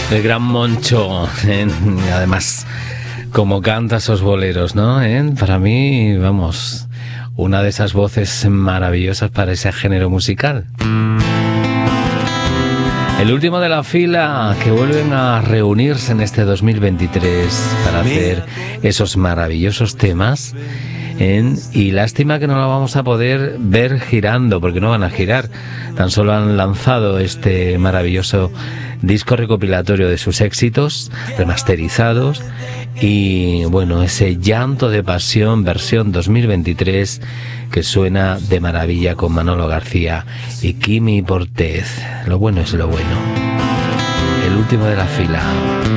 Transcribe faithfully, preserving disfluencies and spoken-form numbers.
El gran Moncho, ¿eh? Además, como canta esos boleros, ¿no? ¿Eh? Para mí, vamos, una de esas voces maravillosas para ese género musical. El último de la fila, que vuelven a reunirse en este dos mil veintitrés para hacer esos maravillosos temas. ¿Eh? Y lástima que no lo vamos a poder ver girando, porque no van a girar. Tan solo han lanzado este maravilloso disco recopilatorio de sus éxitos, remasterizados. Y bueno, ese Llanto de Pasión, versión dos mil veintitrés, que suena de maravilla con Manolo García y Quimi Portez. Lo bueno es lo bueno. El último de la fila.